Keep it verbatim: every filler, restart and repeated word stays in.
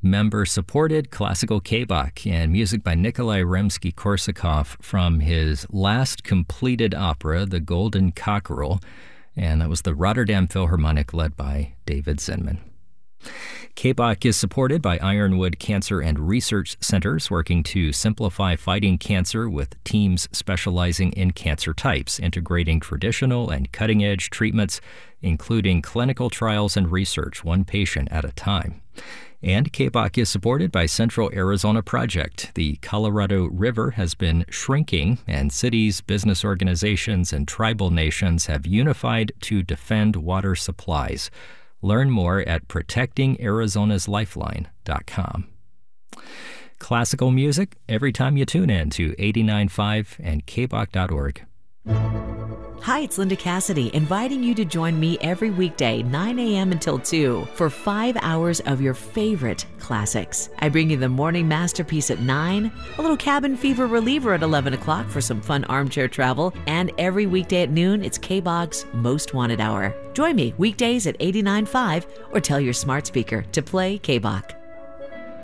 member-supported classical K-Bach and music by Nikolai Rimsky-Korsakov from his last completed opera, The Golden Cockerel, and that was the Rotterdam Philharmonic led by David Zinman. K-Bach is supported by Ironwood Cancer and Research Centers, working to simplify fighting cancer with teams specializing in cancer types, integrating traditional and cutting-edge treatments, including clinical trials and research, one patient at a time. And K-Bach is supported by Central Arizona Project. The Colorado River has been shrinking, and cities, business organizations, and tribal nations have unified to defend water supplies. Learn more at protecting arizonas lifeline dot com. Classical music every time you tune in to eighty-nine point five and K Bach dot org. Hi, it's Linda Cassidy, inviting you to join me every weekday, nine a.m. until two, for five hours of your favorite classics. I bring you the morning masterpiece at nine, a little cabin fever reliever at eleven o'clock for some fun armchair travel, and every weekday at noon, it's K-Bach's Most Wanted Hour. Join me weekdays at eighty-nine point five or tell your smart speaker to play K-Bach.